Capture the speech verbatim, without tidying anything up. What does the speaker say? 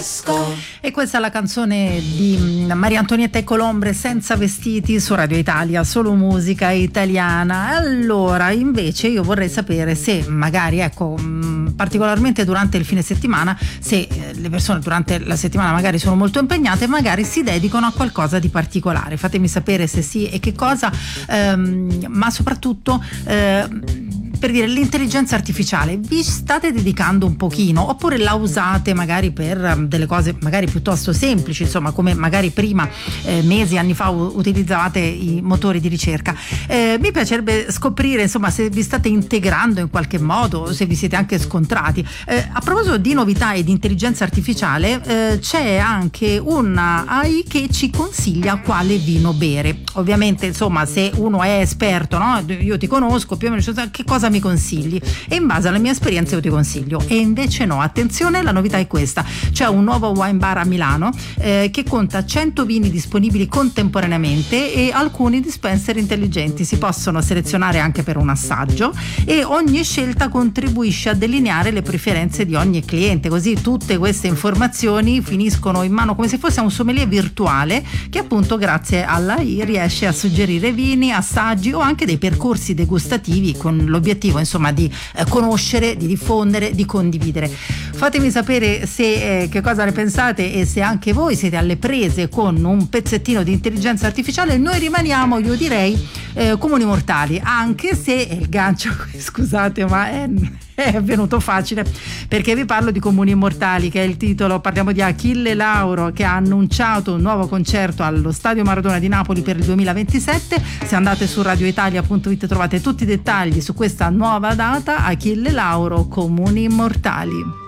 fresco. E questa è la canzone di Maria Antonietta e Colombre, Senza vestiti, su Radio Italia, solo musica italiana. Allora, invece io vorrei sapere se magari, ecco, particolarmente durante il fine settimana, se le persone durante la settimana magari sono molto impegnate, magari si dedicano a qualcosa di particolare. Fatemi sapere se sì e che cosa, ehm, ma soprattutto eh, per dire, l'intelligenza artificiale vi state dedicando un pochino, oppure la usate magari per delle cose magari piuttosto semplici, insomma, come magari prima, eh, mesi, anni fa, utilizzavate i motori di ricerca. Eh, mi piacerebbe scoprire, insomma, se vi state integrando in qualche modo, se vi siete anche scontrati. Eh, a proposito di novità e di intelligenza artificiale, eh, c'è anche una A I che ci consiglia quale vino bere. Ovviamente, insomma, se uno è esperto, no? Io ti conosco più o meno, che cosa mi consigli? E in base alla mia esperienza io ti consiglio. E invece no, attenzione, la novità è questa: c'è un nuovo wine bar a Milano eh, che conta cento vini disponibili contemporaneamente e alcuni dispenser intelligenti. Si possono selezionare anche per un assaggio e ogni scelta contribuisce a delineare le preferenze di ogni cliente, così tutte queste informazioni finiscono in mano come se fosse un sommelier virtuale che appunto grazie alla A I riesce a suggerire vini, assaggi o anche dei percorsi degustativi con l'obiettivo, insomma, di eh, conoscere, di diffondere, di condividere. Fatemi sapere se eh, che cosa ne pensate e se anche voi siete alle prese con un pezzettino di intelligenza artificiale. Noi rimaniamo, io direi, eh, comuni mortali, anche se il gancio, scusate, ma è è venuto facile, perché vi parlo di Comuni Immortali, che è il titolo. Parliamo di Achille Lauro, che ha annunciato un nuovo concerto allo Stadio Maradona di Napoli per il duemilaventisette. Se andate su radio italia punto it trovate tutti i dettagli su questa nuova data. Achille Lauro, Comuni Immortali.